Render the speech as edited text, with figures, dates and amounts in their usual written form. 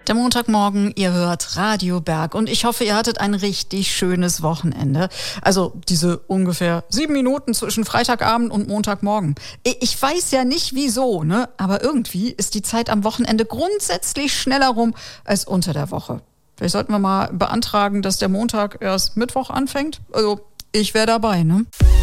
Der Montagmorgen, ihr hört Radio Berg und ich hoffe, ihr hattet ein richtig schönes Wochenende. Also diese ungefähr 7 Minuten zwischen Freitagabend und Montagmorgen. Ich weiß ja nicht wieso, ne? Aber irgendwie ist die Zeit am Wochenende grundsätzlich schneller rum als unter der Woche. Vielleicht sollten wir mal beantragen, dass der Montag erst Mittwoch anfängt. Also ich wäre dabei, ne?